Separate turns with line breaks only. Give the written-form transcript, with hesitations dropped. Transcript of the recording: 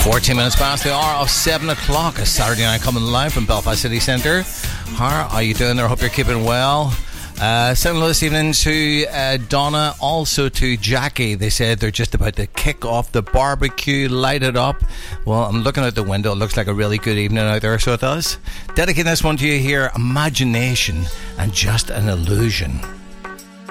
14 minutes past the hour of 7 o'clock. A Saturday night coming live from Belfast City Centre. How are you doing there? Hope you're keeping well. Send hello this evening to Donna, also to Jackie. They said they're just about to kick off the barbecue, light it up. Well, I'm looking out the window. It looks like a really good evening out there, so it does. Dedicating this one to you here, imagination and just an illusion.